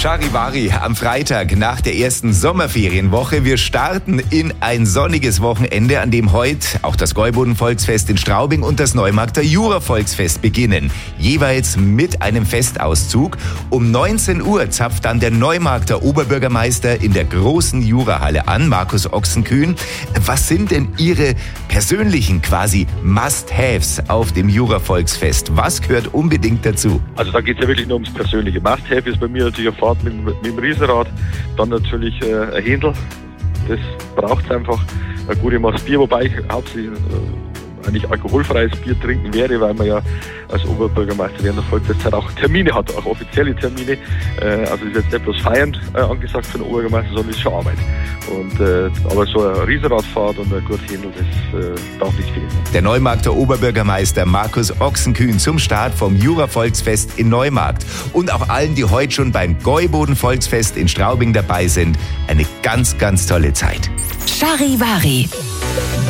Charivari am Freitag nach der ersten Sommerferienwoche. Wir starten in ein sonniges Wochenende, an dem heute auch das Gäuboden-Volksfest in Straubing und das Neumarkter Jura-Volksfest beginnen. Jeweils mit einem Festauszug. Um 19 Uhr zapft dann der Neumarkter Oberbürgermeister in der großen Jurahalle an, Markus Ochsenkühn. Was sind denn Ihre persönlichen quasi Must-Haves auf dem Jura-Volksfest? Was gehört unbedingt dazu? Also da geht es ja wirklich nur ums persönliche. Must-Have ist bei mir natürlich eine Fahrt mit dem Riesenrad, dann natürlich ein Händel, das braucht es einfach, ein gutes Maß Bier, wobei ich hauptsächlich eigentlich alkoholfreies Bier trinken werde, weil man ja als Oberbürgermeister während der Volksfestzeit auch Termine hat, auch offizielle Termine. Also ist jetzt nicht bloß Feiern angesagt für den Oberbürgermeister, sondern ist schon Arbeit. Aber so eine Riesenradfahrt und ein gutes Händel, das darf nicht fehlen. Der Neumarkter Oberbürgermeister Markus Ochsenkühn zum Start vom Jura-Volksfest in Neumarkt. Und auch allen, die heute schon beim Gäuboden-Volksfest in Straubing dabei sind, eine ganz, ganz tolle Zeit. Charivari.